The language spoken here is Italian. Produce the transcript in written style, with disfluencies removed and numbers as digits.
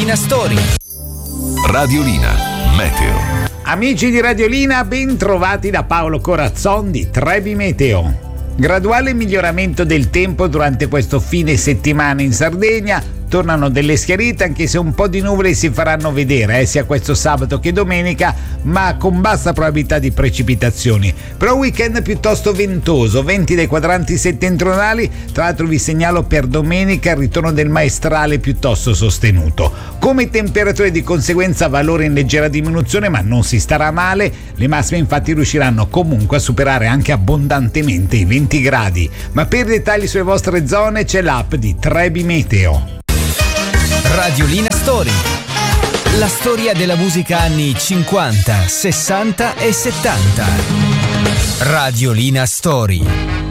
Radiolina Story. Radiolina Meteo. Amici di Radiolina, ben trovati da Paolo Corazzon di Trebi Meteo. Graduale miglioramento del tempo durante questo fine settimana in Sardegna. Tornano delle schiarite, anche se un po' di nuvole si faranno vedere sia questo sabato che domenica, ma con bassa probabilità di precipitazioni. Però weekend piuttosto ventoso, venti dai quadranti settentrionali. Tra l'altro vi segnalo per domenica il ritorno del maestrale piuttosto sostenuto. Come temperature di conseguenza valore in leggera diminuzione, ma non si starà male. Le massime infatti riusciranno comunque a superare anche abbondantemente i 20 gradi. Ma per dettagli sulle vostre zone c'è l'app di Trebi Meteo. Radiolina Story. La storia della musica anni 50, 60 e 70. Radiolina Story.